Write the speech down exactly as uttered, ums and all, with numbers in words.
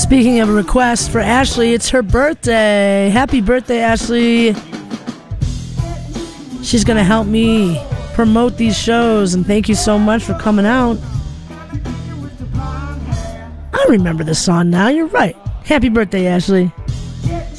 Speaking of a request for Ashley, it's her birthday. Happy birthday, Ashley. She's going to help me promote these shows, and thank you so much for coming out. I remember this song now. You're right. Happy birthday, Ashley.